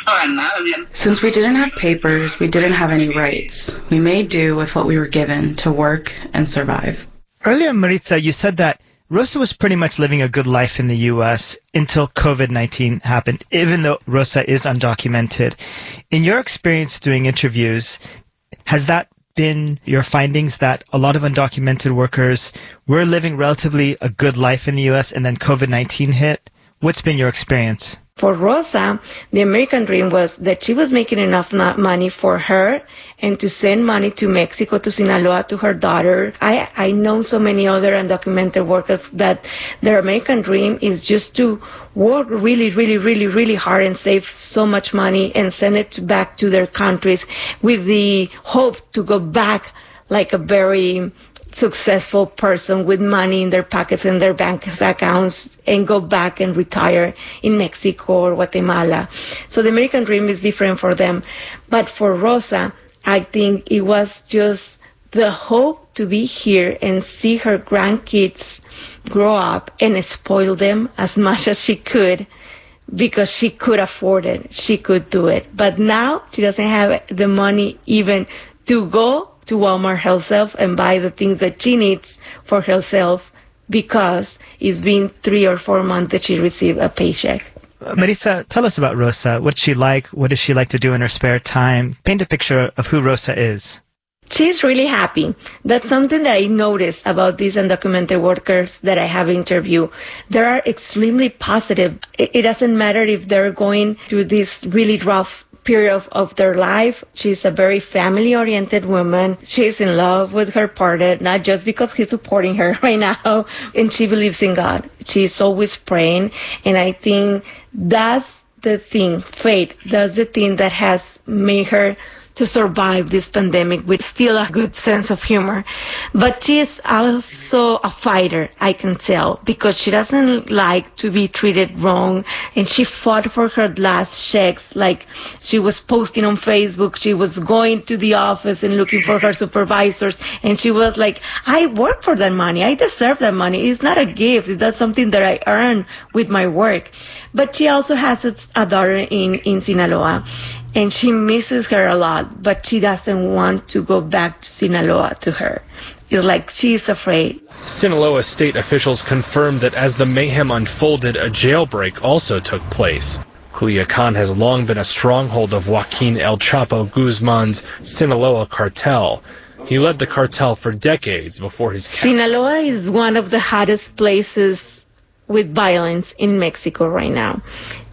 Since we didn't have papers, we didn't have any rights. We made do with what we were given to work and survive. Earlier, Maritza, you said that Rosa was pretty much living a good life in the U.S. until COVID-19 happened, even though Rosa is undocumented. In your experience doing interviews, has that been your findings, that a lot of undocumented workers were living relatively a good life in the U.S. and then COVID-19 hit? What's been your experience? For Rosa, the American dream was that she was making enough money for her and to send money to Mexico, to Sinaloa, to her daughter. I know so many other undocumented workers that their American dream is just to work really, really, really, really hard and save so much money and send it back to their countries with the hope to go back like a very successful person with money in their pockets and their bank accounts and go back and retire in Mexico or Guatemala. So the American dream is different for them. But for Rosa, I think it was just the hope to be here and see her grandkids grow up and spoil them as much as she could, because she could afford it. She could do it. But now she doesn't have the money even to go to Walmart herself and buy the things that she needs for herself, because it's been 3 or 4 months that she received a paycheck. Maritza, tell us about Rosa. What's she like? What does she like to do in her spare time? Paint a picture of who Rosa is. She's really happy. That's something that I noticed about these undocumented workers that I have interviewed. They are extremely positive. It doesn't matter if they're going through this really rough period of their life. She's a very family-oriented woman. She's in love with her partner, not just because he's supporting her right now, and she believes in God. She's always praying, and I think that's the thing, faith, that's the thing that has made her to survive this pandemic with still a good sense of humor. But she is also a fighter, I can tell, because she doesn't like to be treated wrong, and she fought for her last checks. Like, she was posting on Facebook, she was going to the office and looking for her supervisors, and she was like, I work for that money, I deserve that money, it's not a gift, it's something that I earn with my work. But she also has a daughter in Sinaloa, and she misses her a lot, but she doesn't want to go back to Sinaloa to her. It's like she's afraid. Sinaloa state officials confirmed that as the mayhem unfolded, a jailbreak also took place. Culiacan has long been a stronghold of Joaquin El Chapo Guzman's Sinaloa cartel. He led the cartel for decades before his capture. Sinaloa is one of the hottest places with violence in Mexico right now.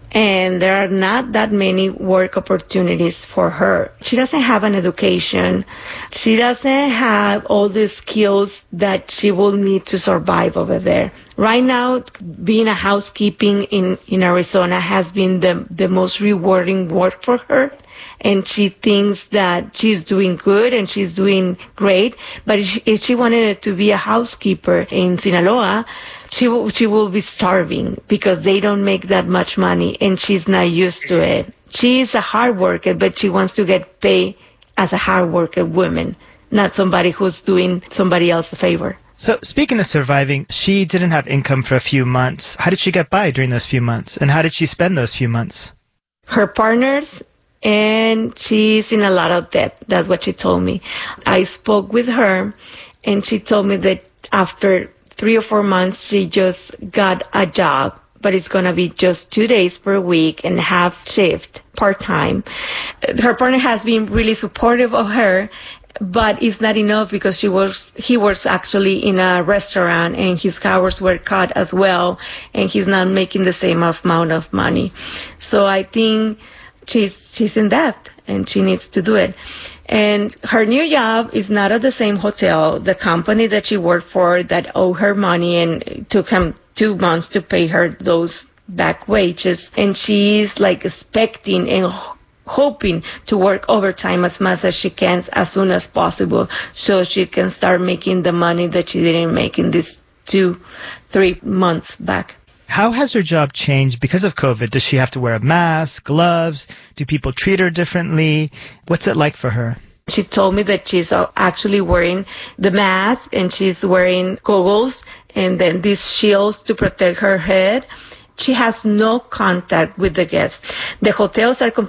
And there are not that many work opportunities for her. She doesn't have an education. She doesn't have all the skills that she will need to survive over there. Right now, being a housekeeping in Arizona has been the most rewarding work for her. And she thinks that she's doing good and she's doing great. But if she wanted to be a housekeeper in Sinaloa, she will be starving because they don't make that much money and she's not used to it. She is a hard worker, but she wants to get paid as a hard worker woman, not somebody who's doing somebody else a favor. So speaking of surviving, she didn't have income for a few months. How did she get by during those few months? And how did she spend those few months? Her partners, and she's in a lot of debt. That's what she told me. I spoke with her, and she told me that after 3 or 4 months, she just got a job, but it's going to be just 2 days per week and half shift, part-time. Her partner has been really supportive of her, but it's not enough because he works actually in a restaurant and his hours were cut as well, and he's not making the same amount of money. So I think she's in debt and she needs to do it. And her new job is not at the same hotel. The company that she worked for that owed her money and it took him 2 months to pay her those back wages. And she's like expecting and hoping to work overtime as much as she can as soon as possible so she can start making the money that she didn't make in these 2-3 months back. How has her job changed because of COVID? Does she have to wear a mask, gloves? Do people treat her differently? What's it like for her? She told me that she's actually wearing the mask and she's wearing goggles and then these shields to protect her head. She has no contact with the guests. The hotels are